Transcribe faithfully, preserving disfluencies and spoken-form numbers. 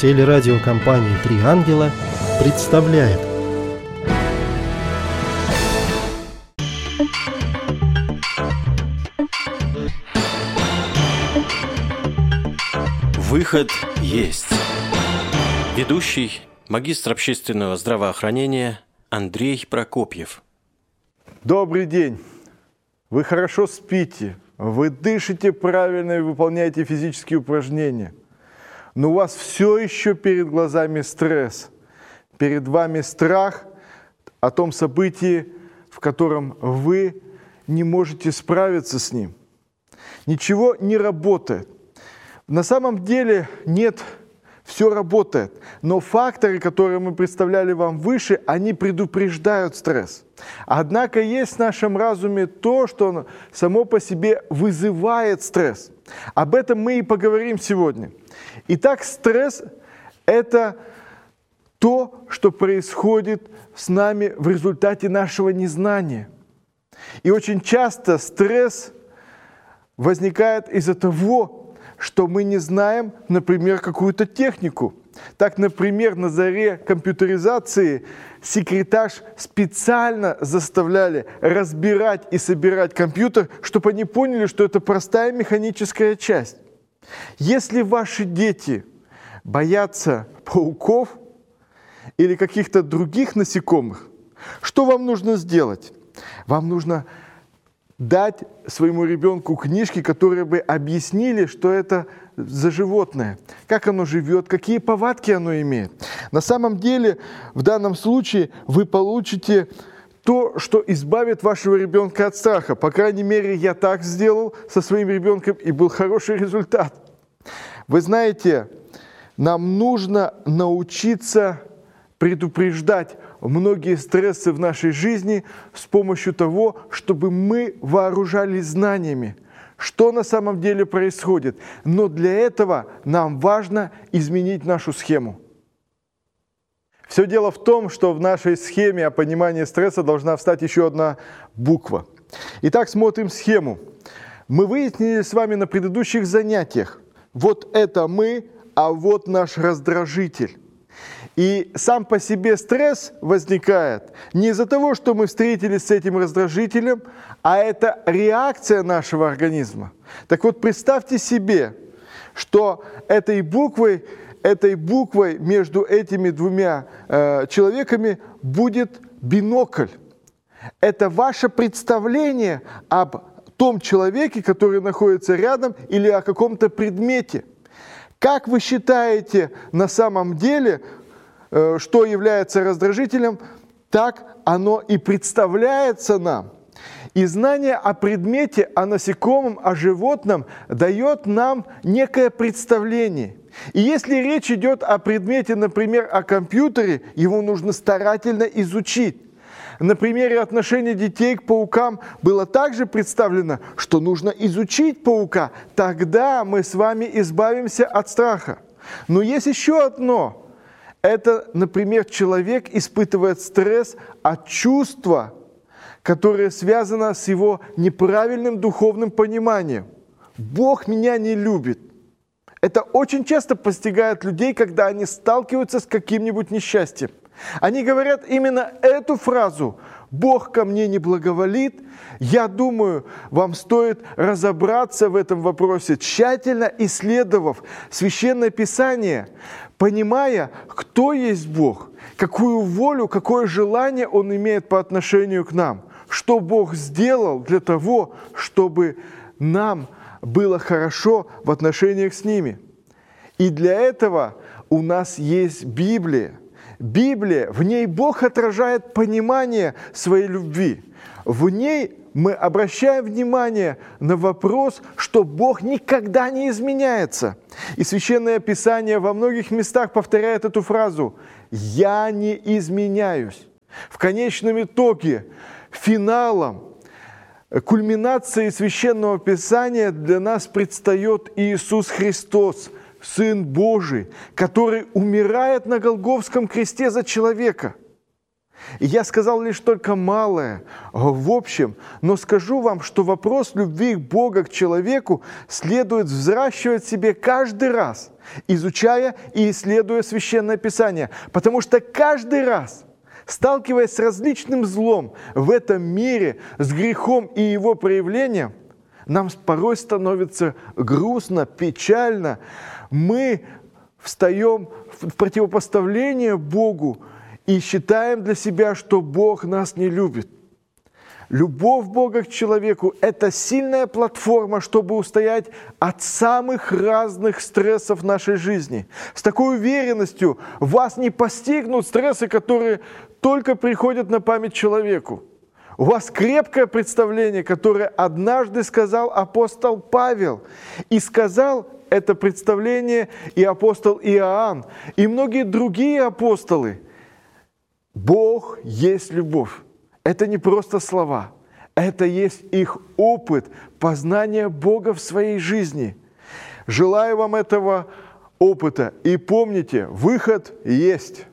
Телерадиокомпания «Три ангела» представляет. Выход есть. Ведущий, магистр общественного здравоохранения Андрей Прокопьев. Добрый день. Вы хорошо спите, вы дышите правильно и выполняете физические упражнения. Но у вас все еще перед глазами стресс. Перед вами страх о том событии, в котором вы не можете справиться с ним. Ничего не работает. На самом деле нет, все работает. Но факторы, которые мы представляли вам выше, они предупреждают стресс. Однако есть в нашем разуме то, что само по себе вызывает стресс. Об этом мы и поговорим сегодня. Итак, стресс – это то, что происходит с нами в результате нашего незнания. И очень часто стресс возникает из-за того, что мы не знаем, например, какую-то технику. Так, например, на заре компьютеризации секретарш специально заставляли разбирать и собирать компьютер, чтобы они поняли, что это простая механическая часть. Если ваши дети боятся пауков или каких-то других насекомых, что вам нужно сделать? Вам нужно дать своему ребенку книжки, которые бы объяснили, что это за животное, как оно живет, какие повадки оно имеет. На самом деле, в данном случае вы получите то, что избавит вашего ребенка от страха. По крайней мере, я так сделал со своим ребенком, и был хороший результат. Вы знаете, нам нужно научиться предупреждать многие стрессы в нашей жизни с помощью того, чтобы мы вооружались знаниями, что на самом деле происходит. Но для этого нам важно изменить нашу схему. Все дело в том, что в нашей схеме о понимании стресса должна встать еще одна буква. Итак, смотрим схему. Мы выяснили с вами на предыдущих занятиях. Вот это мы, а вот наш раздражитель. И сам по себе стресс возникает не из-за того, что мы встретились с этим раздражителем, а это реакция нашего организма. Так вот, представьте себе, что этой буквой, этой буквой между этими двумя э, человеками будет бинокль. Это ваше представление об том человеке, который находится рядом, или о каком-то предмете. Как вы считаете на самом деле, что является раздражителем, так оно и представляется нам. И знание о предмете, о насекомом, о животном дает нам некое представление. И если речь идет о предмете, например, о компьютере, его нужно старательно изучить. На примере отношения детей к паукам было также представлено, что нужно изучить паука, тогда мы с вами избавимся от страха. Но есть еще одно. Это, например, человек испытывает стресс от чувства, которое связано с его неправильным духовным пониманием. Бог меня не любит. Это очень часто постигает людей, когда они сталкиваются с каким-нибудь несчастьем. Они говорят именно эту фразу: «Бог ко мне не благоволит». Я думаю, вам стоит разобраться в этом вопросе, тщательно исследовав Священное Писание, понимая, кто есть Бог, какую волю, какое желание Он имеет по отношению к нам, что Бог сделал для того, чтобы нам было хорошо в отношениях с ними. И для этого у нас есть Библия. Библия, в ней Бог отражает понимание своей любви. В ней мы обращаем внимание на вопрос, что Бог никогда не изменяется. И Священное Писание во многих местах повторяет эту фразу: «Я не изменяюсь». В конечном итоге, финалом, кульминацией Священного Писания для нас предстает Иисус Христос, Сын Божий, который умирает на Голгофском кресте за человека. И я сказал лишь только малое в общем, но скажу вам, что вопрос любви Бога к человеку следует взращивать в себе каждый раз, изучая и исследуя Священное Писание, потому что каждый раз, сталкиваясь с различным злом в этом мире, с грехом и его проявлением, нам порой становится грустно, печально. Мы встаем в противопоставление Богу и считаем для себя, что Бог нас не любит. Любовь Бога к человеку – это сильная платформа, чтобы устоять от самых разных стрессов нашей жизни. С такой уверенностью вас не постигнут стрессы, которые только приходят на память человеку. У вас крепкое представление, которое однажды сказал апостол Павел. И сказал это представление и апостол Иоанн, и многие другие апостолы. Бог есть любовь. Это не просто слова. Это есть их опыт познания Бога в своей жизни. Желаю вам этого опыта. И помните, выход есть.